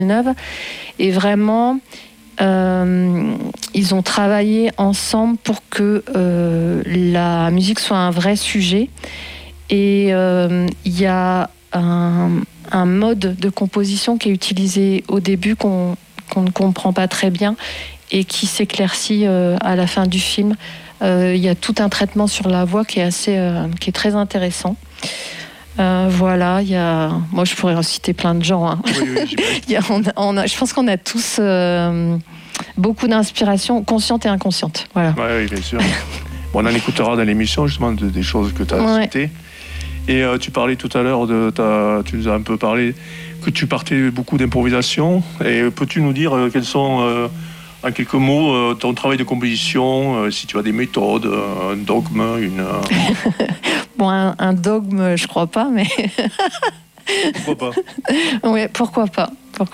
Neuve. Et vraiment, ils ont travaillé ensemble pour que la musique soit un vrai sujet. Et il y a un mode de composition qui est utilisé au début qu'on ne comprend pas très bien et qui s'éclaircit à la fin du film. Il y a tout un traitement sur la voix qui est très intéressant. Voilà, moi je pourrais en citer plein de gens. Hein. Oui, je pense qu'on a tous beaucoup d'inspiration, consciente et inconsciente. Voilà. Oui, bien sûr. Bon, on en écoutera dans l'émission justement des choses que tu as citées. Et tu parlais tout à l'heure, tu nous as un peu parlé que tu partais beaucoup d'improvisation. Et peux-tu nous dire quels sont, en quelques mots, ton travail de composition, si tu as des méthodes, un dogme, Bon, un dogme, je crois pas, mais... Pourquoi pas ? Oui, pourquoi pas.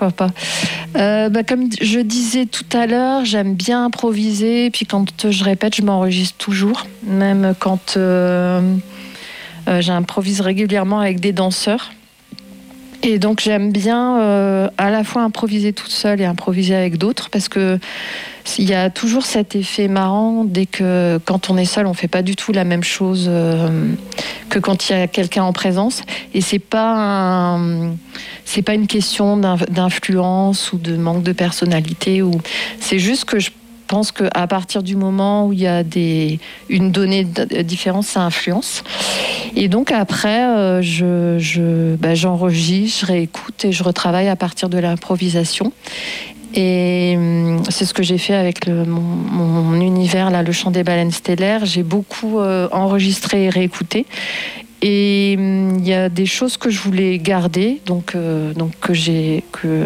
Comme je disais tout à l'heure, j'aime bien improviser. Et puis quand je répète, je m'enregistre toujours. Même quand... j'improvise régulièrement avec des danseurs. Et donc j'aime bien à la fois improviser toute seule et improviser avec d'autres, parce que il y a toujours cet effet marrant quand on est seul, on fait pas du tout la même chose que quand il y a quelqu'un en présence. Et c'est pas une question d'influence ou de manque de personnalité, c'est juste que je pense qu'à partir du moment où il y a une donnée différente, ça influence. Et donc après, j'enregistre, je réécoute et je retravaille à partir de l'improvisation. Et c'est ce que j'ai fait avec mon univers, là, le chant des baleines stellaires. J'ai beaucoup enregistré et réécouté. Et il y a des choses que je voulais garder, donc que j'ai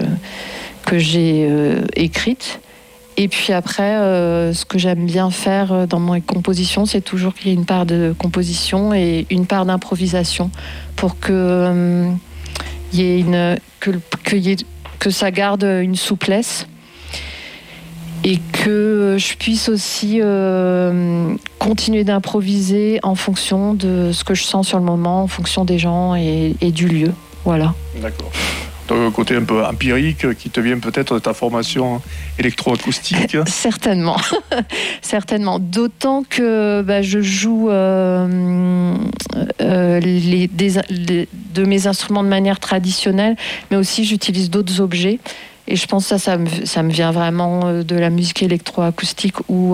écrites. Et puis après, ce que j'aime bien faire dans mes compositions, c'est toujours qu'il y ait une part de composition et une part d'improvisation pour que ça garde une souplesse et que je puisse aussi continuer d'improviser en fonction de ce que je sens sur le moment, en fonction des gens et du lieu. Voilà. D'accord. Un côté un peu empirique qui te vient peut-être de ta formation électroacoustique. Certainement. D'autant que je joue de mes instruments de manière traditionnelle, mais aussi j'utilise d'autres objets. Et je pense que ça me vient vraiment de la musique électroacoustique où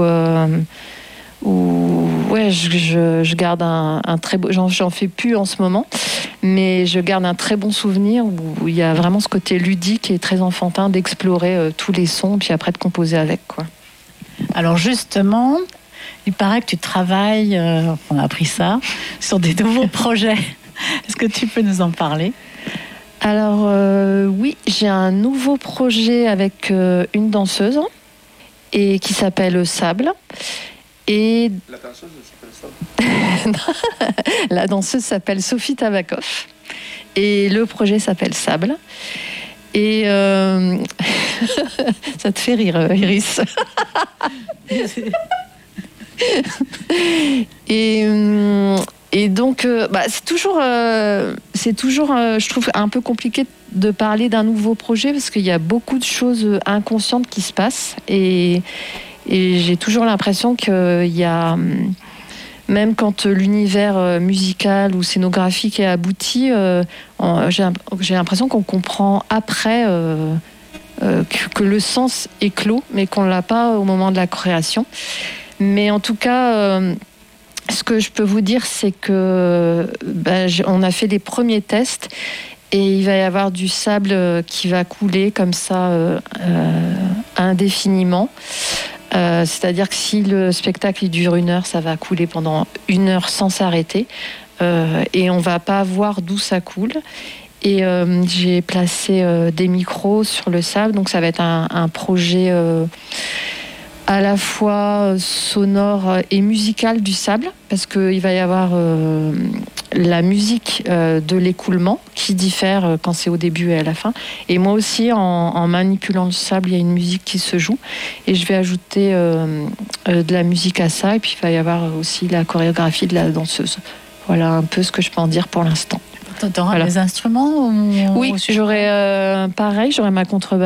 je garde un très beau... J'en fais plus en ce moment, mais je garde un très bon souvenir où il y a vraiment ce côté ludique et très enfantin d'explorer tous les sons, puis après de composer avec, quoi. Alors justement, il paraît que tu travailles, on a appris ça, sur des nouveaux projets. Est-ce que tu peux nous en parler ? Alors oui, j'ai un nouveau projet avec une danseuse et qui s'appelle Sable. Et la danseuse s'appelle Sable. La danseuse s'appelle Sophie Tabakov et le projet s'appelle Sable. Et ça te fait rire, Iris. Et donc, c'est toujours, je trouve, un peu compliqué de parler d'un nouveau projet parce qu'il y a beaucoup de choses inconscientes qui se passent et j'ai toujours l'impression qu'il y a, même quand l'univers musical ou scénographique est abouti, j'ai l'impression qu'on comprend après que le sens est clos, mais qu'on ne l'a pas au moment de la création. Mais en tout cas, ce que je peux vous dire, c'est que on a fait les premiers tests et il va y avoir du sable qui va couler comme ça indéfiniment. C'est-à-dire que si le spectacle dure 1 heure, ça va couler pendant 1 heure sans s'arrêter et on va pas voir d'où ça coule. Et j'ai placé des micros sur le sable, donc ça va être un projet à la fois sonore et musical du sable, parce qu'il va y avoir la musique de l'écoulement qui diffère quand c'est au début et à la fin. Et moi aussi, en manipulant le sable, il y a une musique qui se joue. Et je vais ajouter de la musique à ça. Et puis il va y avoir aussi la chorégraphie de la danseuse. Voilà un peu ce que je peux en dire pour l'instant. Tu auras des instruments Oui, j'aurai pareil, j'aurai ma contrebasse.